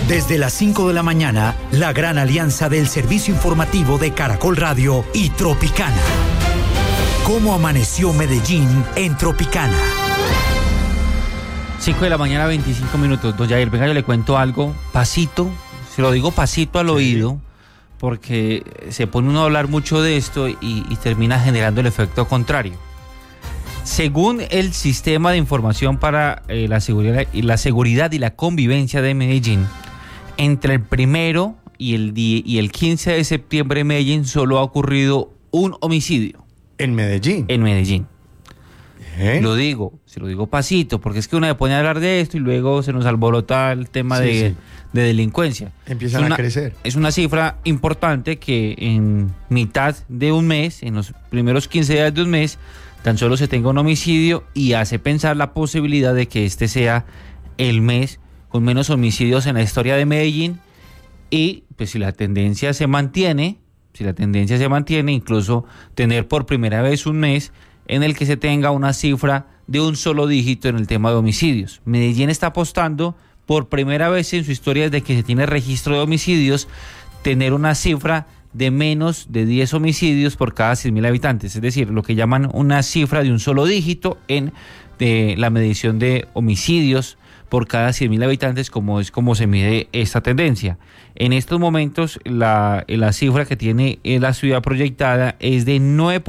Desde las 5 de la mañana, la gran alianza del servicio informativo de Caracol Radio y Tropicana. ¿Cómo amaneció Medellín en Tropicana? 5 de la mañana, 25 minutos. Don Jair, venga, yo le cuento algo, pasito, se lo digo pasito al oído, porque se pone uno a hablar mucho de esto y termina generando el efecto contrario. Según el Sistema de Información para la Seguridad y la Convivencia de Medellín, entre el 1 y el 15 de septiembre en Medellín solo ha ocurrido un homicidio. ¿En Medellín? En Medellín. Se lo digo pasito, porque es que uno se pone a hablar de esto y luego se nos alborota el tema de delincuencia. Empiezan a crecer. Es una cifra importante que en mitad de un mes, en los primeros 15 días de un mes, tan solo se tenga un homicidio, y hace pensar la posibilidad de que este sea el mes con menos homicidios en la historia de Medellín. Y pues si la tendencia se mantiene, incluso tener por primera vez un mes en el que se tenga una cifra de un solo dígito en el tema de homicidios. Medellín está apostando por primera vez en su historia, desde que se tiene registro de homicidios, tener una cifra de menos de 10 homicidios por cada 100.000 habitantes, es decir, lo que llaman una cifra de un solo dígito en la medición de homicidios por cada 100.000 habitantes, como se mide esta tendencia. En estos momentos la cifra que tiene la ciudad proyectada es de 9